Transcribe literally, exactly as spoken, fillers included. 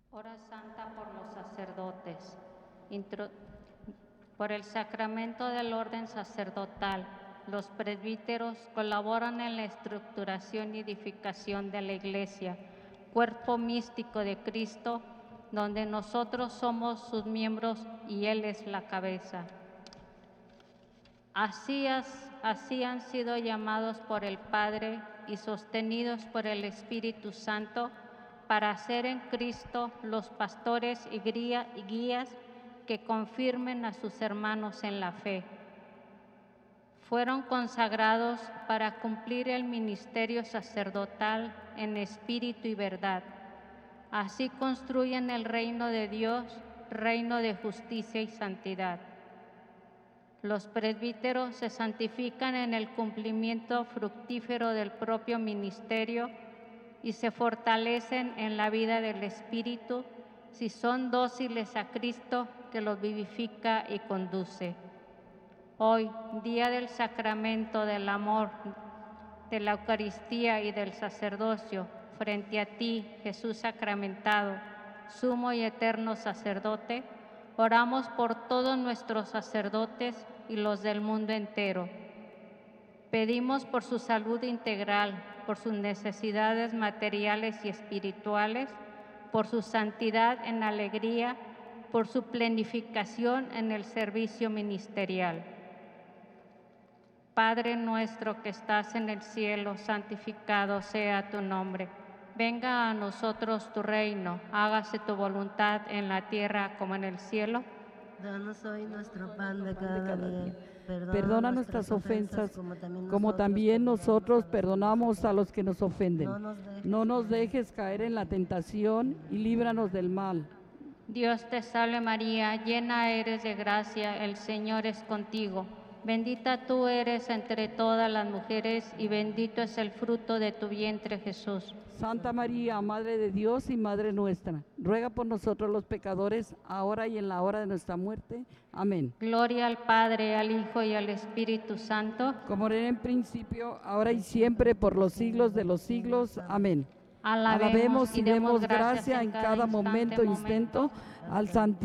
Hora santa por los sacerdotes. Intro- por el sacramento del orden sacerdotal, los presbíteros colaboran en la estructuración y edificación de la Iglesia, cuerpo místico de Cristo, donde nosotros somos sus miembros y Él es la cabeza. Así, has- así han sido llamados por el Padre y sostenidos por el Espíritu Santo para ser en Cristo los pastores y guía- y guías que confirmen a sus hermanos en la fe. Fueron consagrados para cumplir el ministerio sacerdotal en espíritu y verdad. Así construyen el reino de Dios, reino de justicia y santidad. Los presbíteros se santifican en el cumplimiento fructífero del propio ministerio y se fortalecen en la vida del Espíritu si son dóciles a Cristo que los vivifica y conduce. Hoy, día del sacramento del amor, de la Eucaristía y del sacerdocio, frente a ti, Jesús sacramentado, sumo y eterno sacerdote, oramos por todos nuestros sacerdotes y los del mundo entero. Pedimos por su salud integral, por sus necesidades materiales y espirituales, por su santidad en alegría, por su plenificación en el servicio ministerial. Padre nuestro que estás en el cielo, santificado sea tu nombre. Venga a nosotros tu reino, hágase tu voluntad en la tierra como en el cielo. Danos hoy nuestro pan de cada día. Perdona nuestras ofensas, como también nosotros perdonamos a los que nos ofenden. No nos dejes caer en la tentación y líbranos del mal. Dios te salve María, llena eres de gracia, el Señor es contigo. Bendita tú eres entre todas las mujeres y bendito es el fruto de tu vientre, Jesús. Santa María, Madre de Dios y Madre nuestra, ruega por nosotros los pecadores, ahora y en la hora de nuestra muerte. Amén. Gloria al Padre, al Hijo y al Espíritu Santo. Como era en principio, ahora y siempre, por los siglos de los siglos. Amén. Alabemos Alabemos y demos gracia en cada momento, instante, instant, al Santísimo